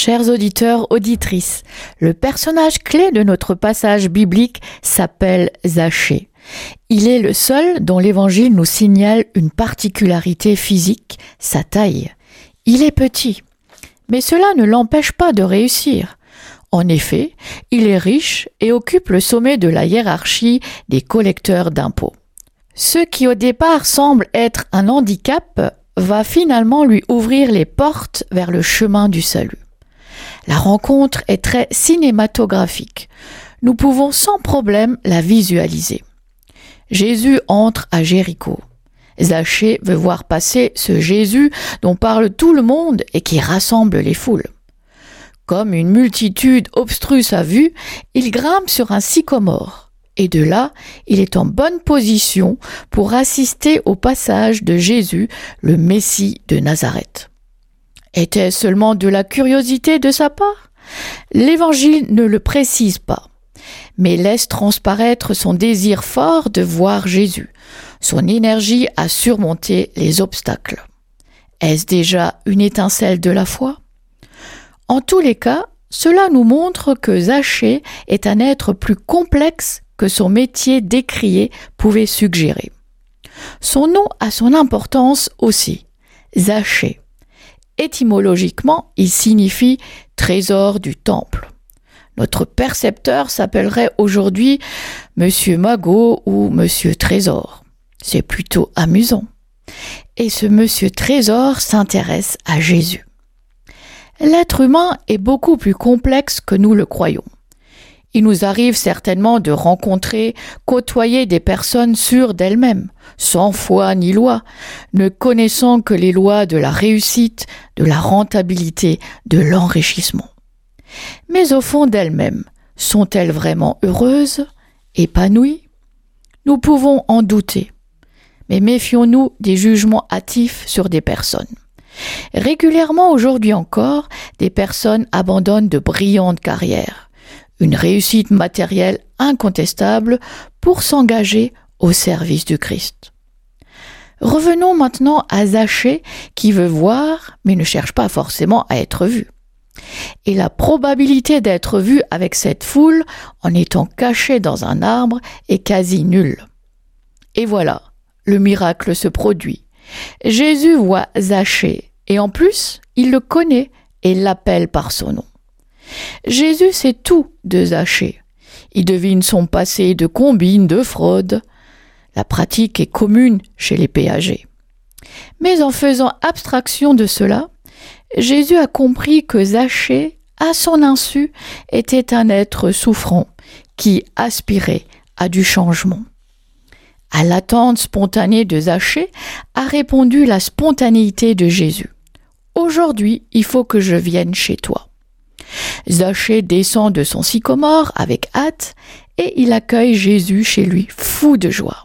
Chers auditeurs, auditrices, le personnage clé de notre passage biblique s'appelle Zachée. Il est le seul dont l'Évangile nous signale une particularité physique, sa taille. Il est petit, mais cela ne l'empêche pas de réussir. En effet, il est riche et occupe le sommet de la hiérarchie des collecteurs d'impôts. Ce qui au départ semble être un handicap va finalement lui ouvrir les portes vers le chemin du salut. La rencontre est très cinématographique. Nous pouvons sans problème la visualiser. Jésus entre à Jéricho. Zachée veut voir passer ce Jésus dont parle tout le monde et qui rassemble les foules. Comme une multitude obstrue sa vue, il grimpe sur un sycomore. Et de là, il est en bonne position pour assister au passage de Jésus, le Messie de Nazareth. Était-ce seulement de la curiosité de sa part ? L'Évangile ne le précise pas, mais laisse transparaître son désir fort de voir Jésus, son énergie à surmonter les obstacles. Est-ce déjà une étincelle de la foi ? En tous les cas, cela nous montre que Zachée est un être plus complexe que son métier décrié pouvait suggérer. Son nom a son importance aussi, Zachée. Étymologiquement, il signifie « trésor du temple ». Notre percepteur s'appellerait aujourd'hui Monsieur Magot ou Monsieur Trésor. C'est plutôt amusant. Et ce Monsieur Trésor s'intéresse à Jésus. L'être humain est beaucoup plus complexe que nous le croyons. Il nous arrive certainement de rencontrer, côtoyer des personnes sûres d'elles-mêmes, sans foi ni loi, ne connaissant que les lois de la réussite, de la rentabilité, de l'enrichissement. Mais au fond d'elles-mêmes, sont-elles vraiment heureuses, épanouies ? Nous pouvons en douter, mais méfions-nous des jugements hâtifs sur des personnes. Régulièrement aujourd'hui encore, des personnes abandonnent de brillantes carrières, une réussite matérielle incontestable pour s'engager au service du Christ. Revenons maintenant à Zachée qui veut voir mais ne cherche pas forcément à être vu. Et la probabilité d'être vu avec cette foule en étant caché dans un arbre est quasi nulle. Et voilà, le miracle se produit. Jésus voit Zachée et en plus, il le connaît et l'appelle par son nom. Jésus sait tout de Zachée. Il devine son passé de combine, de fraude. La pratique est commune chez les péagers. Mais en faisant abstraction de cela, Jésus a compris que Zachée, à son insu, était un être souffrant qui aspirait à du changement. À l'attente spontanée de Zachée a répondu la spontanéité de Jésus. « Aujourd'hui, il faut que je vienne chez toi. » Zachée descend de son sycomore avec hâte et il accueille Jésus chez lui, fou de joie.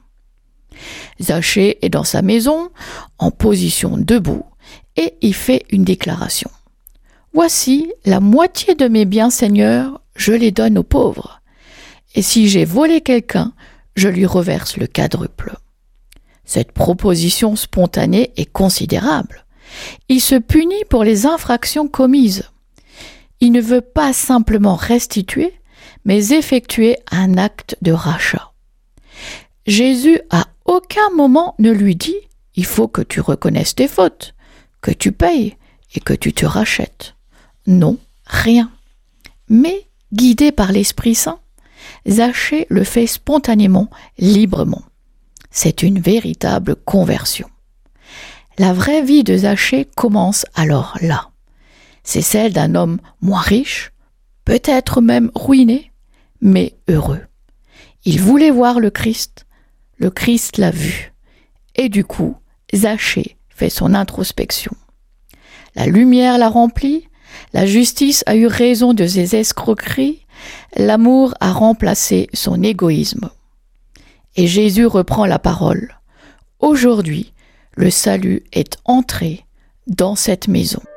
Zachée est dans sa maison, en position debout, et il fait une déclaration. « Voici la moitié de mes biens, Seigneur, je les donne aux pauvres. Et si j'ai volé quelqu'un, je lui reverse le quadruple. » Cette proposition spontanée est considérable. Il se punit pour les infractions commises. Il ne veut pas simplement restituer, mais effectuer un acte de rachat. Jésus à aucun moment ne lui dit « il faut que tu reconnaisses tes fautes, que tu payes et que tu te rachètes ». Non, rien. Mais, guidé par l'Esprit Saint, Zachée le fait spontanément, librement. C'est une véritable conversion. La vraie vie de Zachée commence alors là. C'est celle d'un homme moins riche, peut-être même ruiné, mais heureux. Il voulait voir le Christ l'a vu. Et du coup, Zachée fait son introspection. La lumière l'a rempli, la justice a eu raison de ses escroqueries, l'amour a remplacé son égoïsme. Et Jésus reprend la parole. Aujourd'hui, le salut est entré dans cette maison.